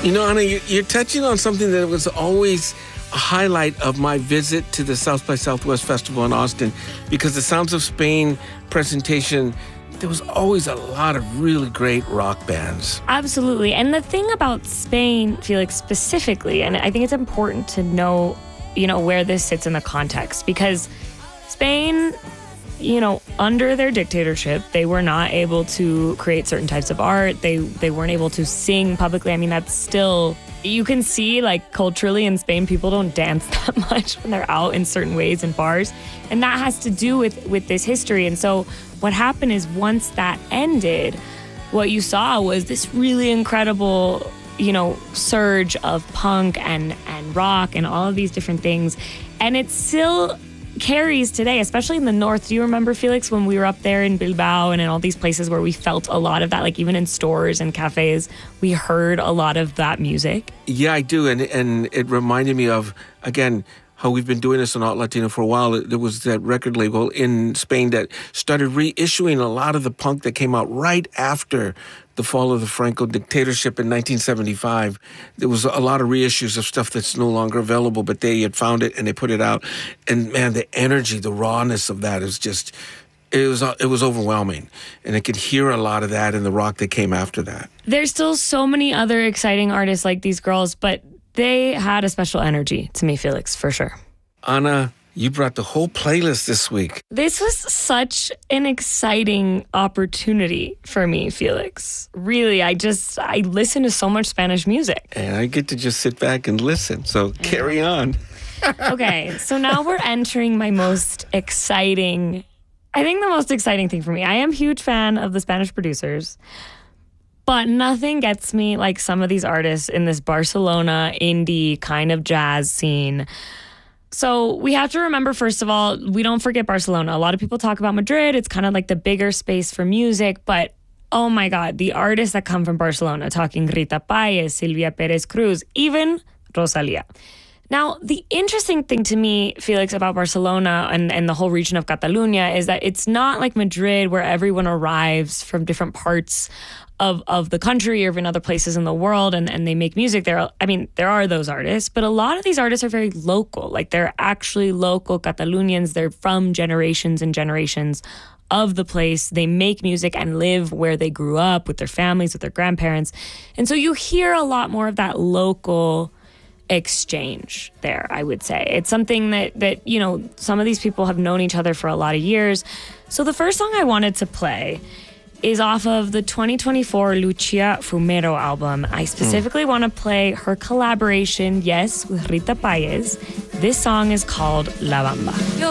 You know, Ana, you're touching on something that was always a highlight of my visit to the South by Southwest Festival in Austin, because the Sounds of Spain presentation, there was always a lot of really great rock bands. Absolutely. And the thing about Spain, Felix, specifically, and I think it's important to know, where this sits in the context, because Spain, under their dictatorship, they were not able to create certain types of art. They weren't able to sing publicly. I mean, that's still, you can see, like, culturally in Spain, people don't dance that much when they're out in certain ways in bars. And that has to do with this history. And so what happened is, once that ended, what you saw was this really incredible, surge of punk and rock and all of these different things. And it still carries today, especially in the north. Do you remember, Felix, when we were up there in Bilbao and in all these places where we felt a lot of that, like even in stores and cafes, we heard a lot of that music? Yeah, I do. And it reminded me of, again, how we've been doing this on Alt Latino for a while. There was that record label in Spain that started reissuing a lot of the punk that came out right after the fall of the Franco dictatorship in 1975. There was a lot of reissues of stuff that's no longer available, but they had found it and they put it out. And man, the energy, the rawness of that is just, it was overwhelming. And I could hear a lot of that in the rock that came after that. There's still so many other exciting artists like these girls, but they had a special energy to me, Felix, for sure. Ana, you brought the whole playlist this week. This was such an exciting opportunity for me, Felix. Really, I listen to so much Spanish music. And I get to just sit back and listen, so carry on. Okay, so now we're entering my most exciting, I think the most exciting thing for me. I am a huge fan of the Spanish producers, but nothing gets me like some of these artists in this Barcelona indie kind of jazz scene. So we have to remember, first of all, we don't forget Barcelona. A lot of people talk about Madrid. It's kind of like the bigger space for music. But, oh my God, the artists that come from Barcelona, talking Rita Páez, Silvia Pérez Cruz, even Rosalía. Now, the interesting thing to me, Felix, about Barcelona and the whole region of Catalonia is that it's not like Madrid where everyone arrives from different parts of the country or even other places in the world and they make music there. I mean, there are those artists, but a lot of these artists are very local. Like, they're actually local Catalonians. They're from generations and generations of the place. They make music and live where they grew up with their families, with their grandparents. And so you hear a lot more of that local exchange there, I would say. It's something that some of these people have known each other for a lot of years. So the first song I wanted to play is off of the 2024 Lucia Fumero album. I specifically want to play her collaboration, yes, with Rita Páez. This song is called La Bamba.